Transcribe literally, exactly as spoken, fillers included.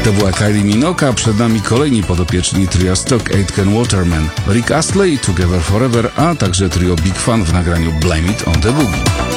To była Kylie Minogue, a przed nami kolejni podopieczni tria Stock Aitken Waterman, Rick Astley, Together Forever, a także trio Big Fun w nagraniu Blame It on the Boogie.